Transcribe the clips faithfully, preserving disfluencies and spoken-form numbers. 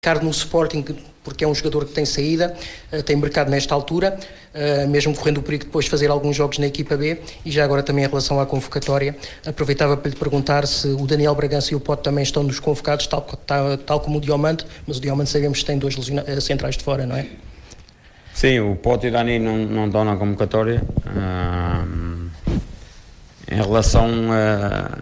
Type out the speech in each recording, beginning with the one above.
no Sporting, porque é um jogador que tem saída, tem mercado nesta altura, mesmo correndo o perigo de depois fazer alguns jogos na equipa B. E já agora também em relação à convocatória, aproveitava para lhe perguntar se o Daniel Bragança e o Pote também estão nos convocados, tal, tal, tal como o Diomande, mas o Diomande sabemos que tem dois centrais de fora, não é? Sim, o Pote e o Dani não, não estão na convocatória. Uh, em relação a...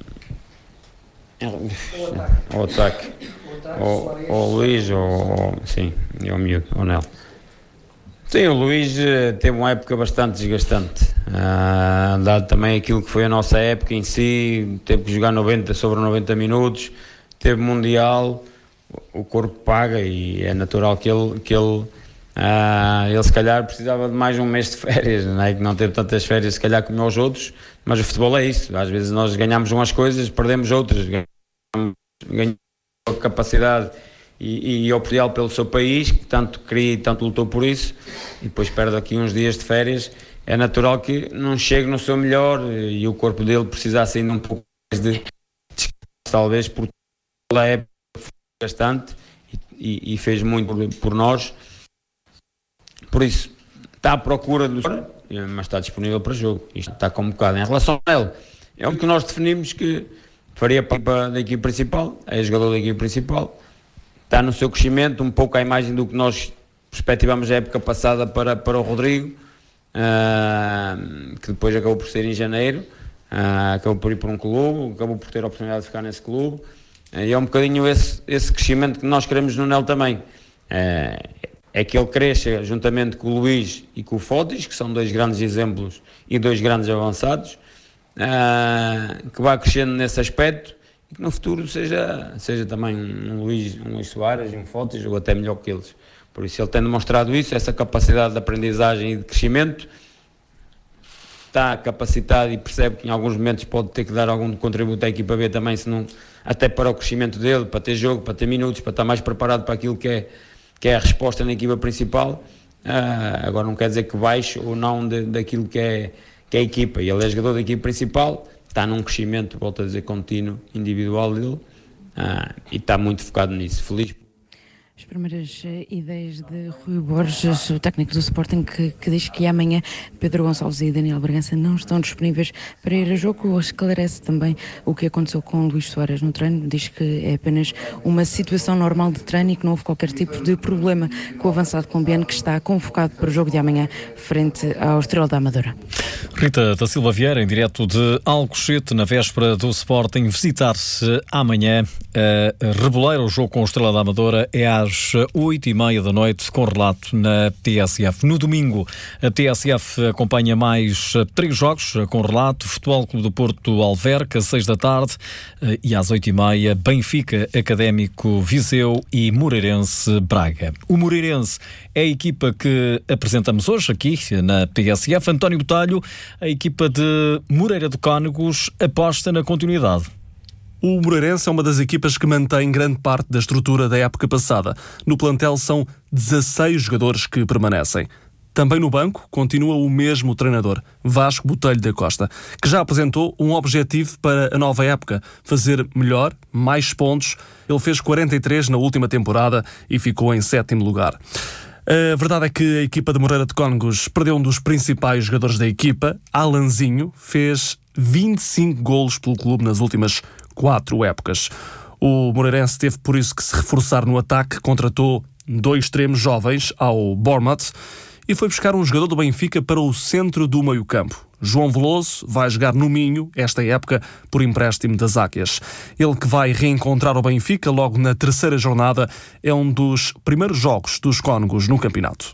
ao ataque, ao, ao Luís, ou sim, e ao miúdo, ao Nel. Sim, o Luís teve uma época bastante desgastante, uh, dado também aquilo que foi a nossa época em si, teve que jogar noventa sobre noventa minutos, teve Mundial, o corpo paga e é natural que ele, que ele, uh, ele se calhar precisava de mais um mês de férias, não é? Que não teve tantas férias se calhar como os outros, mas o futebol é isso, às vezes nós ganhamos umas coisas, perdemos outras, ganhamos, ganhamos a capacidade e, e oportunidade pelo seu país, que tanto queria e tanto lutou por isso, e depois perde aqui uns dias de férias. É natural que não chegue no seu melhor e o corpo dele precisasse ainda um pouco mais de descanso, talvez, porque ela é bastante e, e fez muito por, por nós. Por isso, está à procura do... mas está disponível para jogo. Isto está convocado. Em relação a ele, é o que nós definimos que faria parte da equipe principal, é jogador da equipe principal, está no seu crescimento, um pouco à imagem do que nós perspectivamos a época passada para, para o Rodrigo, uh, que depois acabou por ser em janeiro, uh, acabou por ir para um clube, acabou por ter a oportunidade de ficar nesse clube, uh, e é um bocadinho esse, esse crescimento que nós queremos no Nel também. Uh, é que ele cresça juntamente com o Luís e com o Fotis, que são dois grandes exemplos e dois grandes avançados, uh, que vá crescendo nesse aspecto e que no futuro seja, seja também um Luís, um Luís Soares, um Fotis, ou até melhor que eles. Por isso ele tem demonstrado isso, essa capacidade de aprendizagem e de crescimento, está capacitado e percebe que em alguns momentos pode ter que dar algum contributo à equipa B também, senão, até para o crescimento dele, para ter jogo, para ter minutos, para estar mais preparado para aquilo que é que é a resposta na equipa principal. Uh, agora não quer dizer que baixe ou não de, daquilo que é, que é a equipa, e ele é jogador da equipa principal, está num crescimento, volto a dizer, contínuo, individual dele, uh, e está muito focado nisso, feliz. As primeiras ideias de Rui Borges, o técnico do Sporting, que, que diz que amanhã Pedro Gonçalves e Daniel Bragança não estão disponíveis para ir a jogo. Esclarece também o que aconteceu com Luís Soares no treino. Diz que é apenas uma situação normal de treino e que não houve qualquer tipo de problema com o avançado colombiano, que está convocado para o jogo de amanhã frente ao Estrela da Amadora. Rita da Silva Vieira, em direto de Alcochete, na véspera do Sporting, visitar-se amanhã a Reboleira. O jogo com o Estrela da Amadora é às às oito e meia da noite, com relato na T S F. No domingo, a T S F acompanha mais três jogos com relato: Futebol Clube do Porto Alverca, às seis da tarde, e às oito e meia, Benfica Académico Viseu e Moreirense Braga. O Moreirense é a equipa que apresentamos hoje aqui na T S F. António Botelho, a equipa de Moreira de Cónegos, aposta na continuidade. O Moreirense é uma das equipas que mantém grande parte da estrutura da época passada. No plantel são dezasseis jogadores que permanecem. Também no banco continua o mesmo treinador, Vasco Botelho da Costa, que já apresentou um objetivo para a nova época: fazer melhor, mais pontos. Ele fez quarenta e três na última temporada e ficou em sétimo lugar. A verdade é que a equipa de Moreira de Cónegos perdeu um dos principais jogadores da equipa. Alanzinho fez vinte e cinco golos pelo clube nas últimas quatro épocas. O Moreirense teve por isso que se reforçar no ataque, contratou dois extremos jovens ao Bournemouth e foi buscar um jogador do Benfica para o centro do meio-campo. João Veloso vai jogar no Minho esta época por empréstimo das Águias. Ele, que vai reencontrar o Benfica logo na terceira jornada, é um dos primeiros jogos dos Cónegos no campeonato.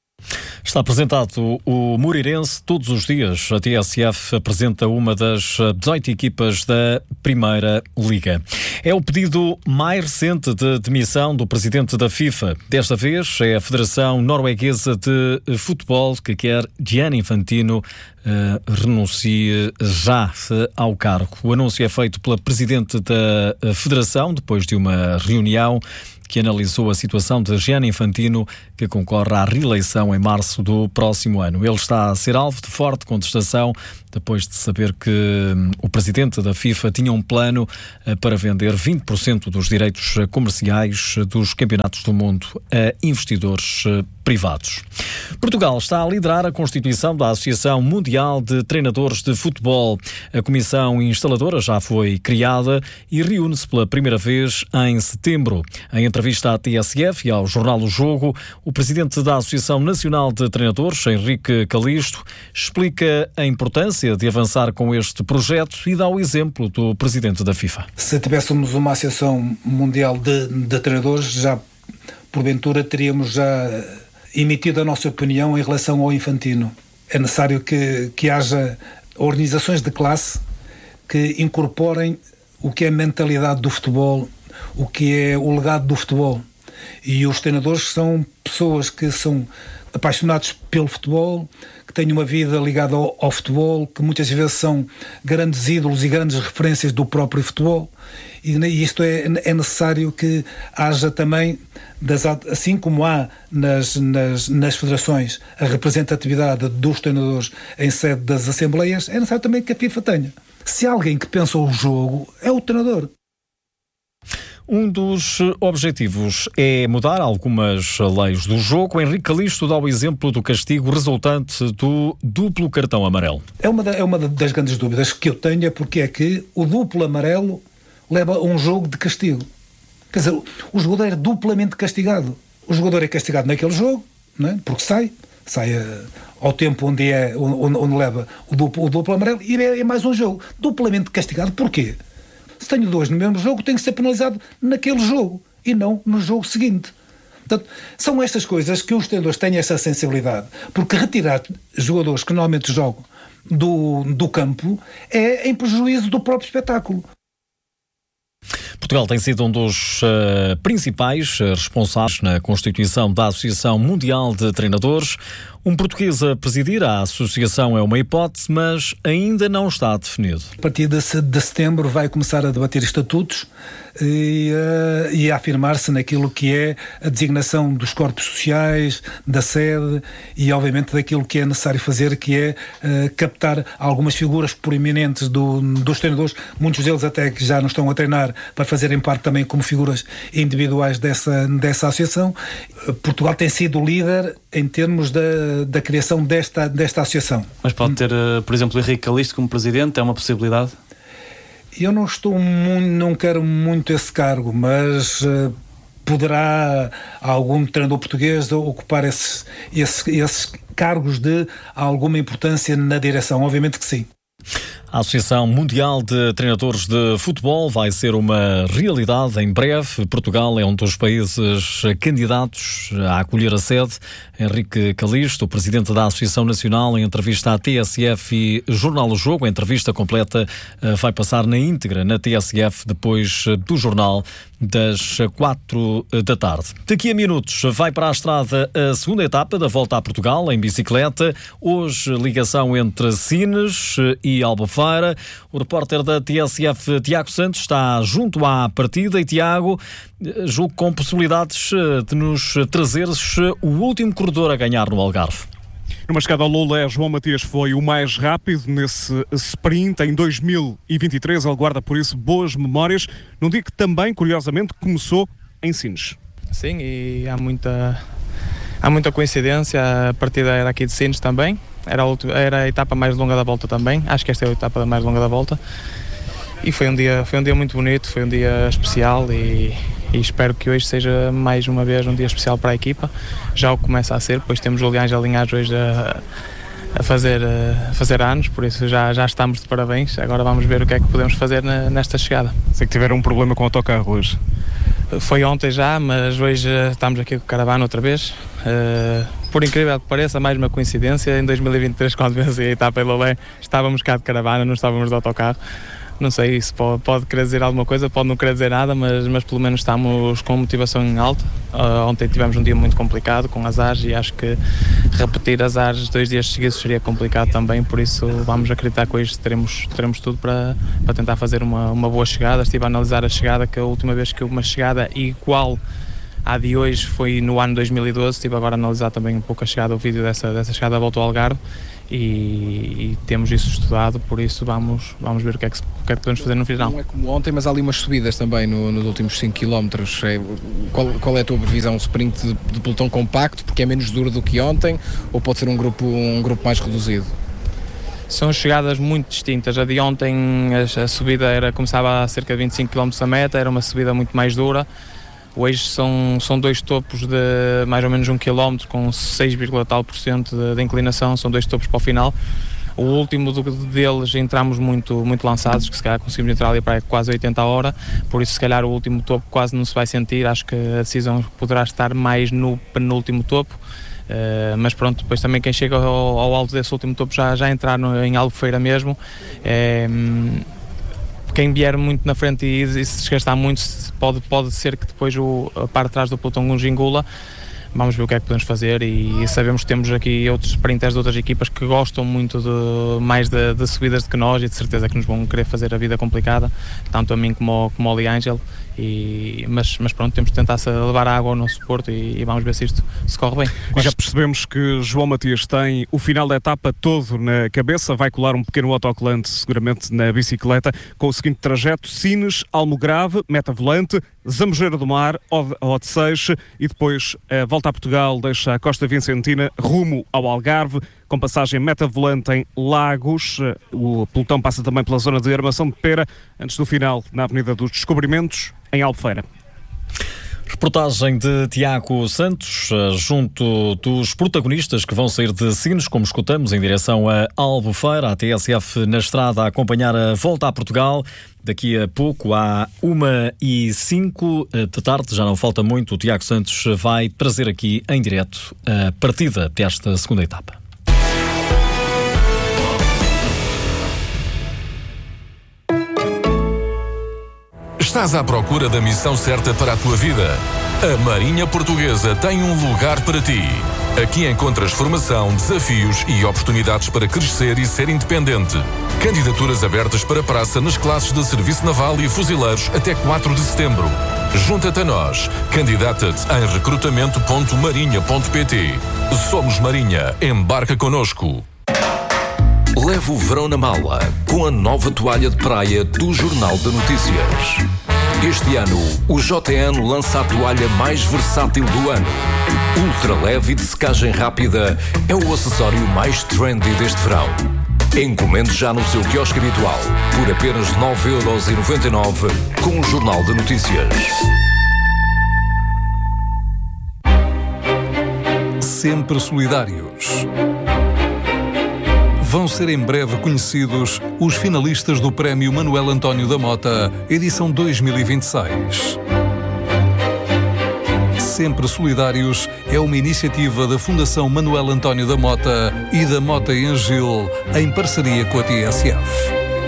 Está apresentado o Moreirense todos os dias. A T S F apresenta uma das dezoito equipas da Primeira Liga. É o pedido mais recente de demissão do presidente da FIFA. Desta vez é a Federação Norueguesa de Futebol que quer Gianni Infantino uh, renuncie já ao cargo. O anúncio é feito pela presidente da Federação depois de uma reunião que analisou a situação de Gianni Infantino, que concorre à reeleição em março do próximo ano. Ele está a ser alvo de forte contestação depois de saber que o presidente da FIFA tinha um plano para vender vinte por cento dos direitos comerciais dos campeonatos do mundo a investidores privados. Portugal está a liderar a constituição da Associação Mundial de Treinadores de Futebol. A comissão instaladora já foi criada e reúne-se pela primeira vez em setembro. Em entrevista à T S F e ao jornal O Jogo, o presidente da Associação Nacional de Treinadores, Henrique Calisto, explica a importância de avançar com este projeto e dá o exemplo do presidente da FIFA. Se tivéssemos uma Associação Mundial de, de Treinadores, já porventura teríamos já emitido a nossa opinião em relação ao Infantino. É necessário que, que haja organizações de classe que incorporem o que é a mentalidade do futebol, o que é o legado do futebol. E os treinadores são pessoas que são apaixonados pelo futebol, que têm uma vida ligada ao, ao futebol, que muitas vezes são grandes ídolos e grandes referências do próprio futebol. E, e isto é, é necessário que haja também, das, assim como há nas, nas, nas federações, a representatividade dos treinadores em sede das assembleias, é necessário também que a FIFA tenha. Se há alguém que pensa o jogo, é o treinador. Um dos objetivos é mudar algumas leis do jogo. Henrique Calisto dá o exemplo do castigo resultante do duplo cartão amarelo. É uma, da, é uma das grandes dúvidas que eu tenho, é porque é que o duplo amarelo leva a um jogo de castigo. Quer dizer, o jogador é duplamente castigado. O jogador é castigado naquele jogo, não é? Porque sai, sai uh, ao tempo onde, é, onde, onde leva o duplo, o duplo amarelo, e é, é mais um jogo. Duplamente castigado. Porquê? Se tenho dois no mesmo jogo, tenho que ser penalizado naquele jogo e não no jogo seguinte. Portanto, são estas coisas que os treinadores têm essa sensibilidade, porque retirar jogadores que normalmente jogam do, do campo é em prejuízo do próprio espetáculo. Portugal tem sido um dos uh, principais responsáveis na constituição da Associação Mundial de Treinadores. Um português a presidir a associação é uma hipótese, mas ainda não está definido. A partir de, de setembro vai começar a debater estatutos e, uh, e a afirmar-se naquilo que é a designação dos corpos sociais, da sede e, obviamente, daquilo que é necessário fazer, que é uh, captar algumas figuras proeminentes do, dos treinadores, muitos deles até que já não estão a treinar, para fazerem parte também como figuras individuais dessa, dessa associação. Portugal tem sido líder em termos da, da criação desta, desta associação. Mas pode ter, por exemplo, Henrique Calisto como presidente, é uma possibilidade? Eu não estou muito, não quero muito esse cargo, mas uh, poderá algum treinador português ocupar esses, esses, esses cargos de alguma importância na direção? Obviamente que sim. A Associação Mundial de Treinadores de Futebol vai ser uma realidade em breve. Portugal é um dos países candidatos a acolher a sede. Henrique Calisto, o presidente da Associação Nacional, em entrevista à T S F e Jornal O Jogo. A entrevista completa vai passar na íntegra na T S F depois do jornal das quatro da tarde. Daqui a minutos vai para a estrada a segunda etapa da Volta a Portugal em bicicleta. Hoje ligação entre Sines e Albufeira. O repórter da T S F, Tiago Santos, está junto à partida. E Tiago, julgo com possibilidades de nos trazeres o último corredor a ganhar no Algarve. Numa chegada ao Loulé, João Matias foi o mais rápido nesse sprint em dois mil e vinte e três. Ele guarda, por isso, boas memórias, num dia que também, curiosamente, começou em Sines. Sim, e há muita, há muita coincidência. A partida era aqui de Sines também. Era a, última, era a etapa mais longa da volta também. Acho que esta é a etapa mais longa da volta. E foi um dia, foi um dia muito bonito, foi um dia especial e, e espero que hoje seja mais uma vez um dia especial para a equipa. Já o começa a ser, pois temos o Julián Alinhares hoje a, a, fazer, a fazer anos, por isso já, já estamos de parabéns. Agora vamos ver o que é que podemos fazer na, nesta chegada. Sei que tiveram um problema com o autocarro hoje. Foi ontem já, mas hoje estamos aqui com o caravana outra vez. Uh, por incrível que pareça, mais uma coincidência, em dois mil e vinte e três, quando venci a etapa em Loulé, estávamos cá de caravana, não estávamos de autocarro. Não sei se pode, pode querer dizer alguma coisa, pode não querer dizer nada, mas, mas pelo menos estamos com motivação em alta. Uh, ontem tivemos um dia muito complicado com azares e acho que repetir azares dois dias seguidos seria complicado também, por isso vamos acreditar que hoje teremos, teremos tudo para, para tentar fazer uma, uma boa chegada. Estive a analisar a chegada, que a última vez que houve uma chegada igual A de hoje foi no ano dois mil e doze, estive agora a analisar também um pouco a chegada, o vídeo dessa, dessa chegada à volta ao Algarve e, e temos isso estudado, por isso vamos, vamos ver o que, é que, o que é que podemos fazer no final. Não é como ontem, mas há ali umas subidas também no, nos últimos cinco quilómetros. É, qual, qual é a tua previsão? Um sprint de, de pelotão compacto, porque é menos duro do que ontem, ou pode ser um grupo, um grupo mais reduzido? São chegadas muito distintas. A de ontem a, a subida era, começava a cerca de vinte e cinco quilómetros da meta, era uma subida muito mais dura. Hoje são, são dois topos de mais ou menos um quilómetro com seis, tal por cento de, de inclinação, são dois topos para o final. O último do, deles entramos muito, muito lançados, que se calhar conseguimos entrar ali para quase oitenta a hora, por isso se calhar o último topo quase não se vai sentir, acho que a decisão poderá estar mais no penúltimo topo. Uh, mas pronto, depois também quem chega ao, ao alto desse último topo já, já entrar no, em Albufeira mesmo. É, quem vier muito na frente e, e se desgastar muito, pode, pode ser que depois o, a parte de trás do pelotão nos engula. Vamos ver o que é que podemos fazer e sabemos que temos aqui outros sprinters de outras equipas que gostam muito de, mais de, de subidas do que nós e de certeza que nos vão querer fazer a vida complicada, tanto a mim como, como ao Liangel. E, mas, mas pronto, temos de tentar levar a água ao nosso Porto e, e vamos ver se isto se corre bem. Já percebemos que João Matias tem o final da etapa todo na cabeça, vai colar um pequeno autocolante seguramente na bicicleta com o seguinte trajeto: Sines, Almograve, Meta Volante, Zambujeira do Mar, Odeceixe e depois a volta a Portugal deixa a Costa Vicentina rumo ao Algarve, com passagem Meta Volante em Lagos. O pelotão passa também pela zona de Armação de Pera, antes do final na Avenida dos Descobrimentos, em Albufeira. Reportagem de Tiago Santos, junto dos protagonistas que vão sair de Sines, como escutamos, em direção a Albufeira, a T S F na estrada a acompanhar a volta a Portugal. Daqui a pouco, à uma e cinco da tarde, já não falta muito, o Tiago Santos vai trazer aqui em direto a partida desta segunda etapa. Estás à procura da missão certa para a tua vida? A Marinha Portuguesa tem um lugar para ti. Aqui encontras formação, desafios e oportunidades para crescer e ser independente. Candidaturas abertas para praça nas classes de Serviço Naval e Fuzileiros até quatro de setembro. Junta-te a nós. Candidata-te em recrutamento ponto marinha ponto pt. Somos Marinha. Embarca connosco. Leve o verão na mala com a nova toalha de praia do Jornal de Notícias. Este ano, o J N lança a toalha mais versátil do ano. Ultra leve e de secagem rápida é o acessório mais trendy deste verão. Encomende já no seu quiosque habitual por apenas nove euros e noventa e nove com o Jornal de Notícias. Sempre solidários. Vão ser em breve conhecidos os finalistas do Prémio Manuel António da Mota, edição dois mil e vinte e seis. Sempre Solidários é uma iniciativa da Fundação Manuel António da Mota e da Mota e Angil, em parceria com a T S F.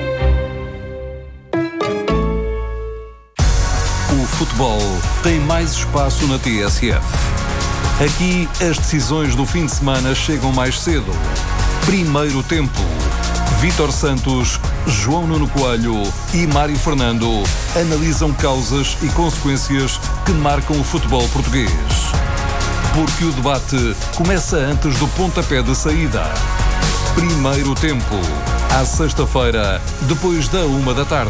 O futebol tem mais espaço na T S F. Aqui, as decisões do fim de semana chegam mais cedo. Primeiro Tempo. Vítor Santos, João Nuno Coelho e Mário Fernando analisam causas e consequências que marcam o futebol português. Porque o debate começa antes do pontapé de saída. Primeiro Tempo. À sexta-feira, depois da uma da tarde.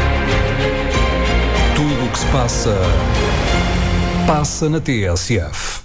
Passa, passa na T S F.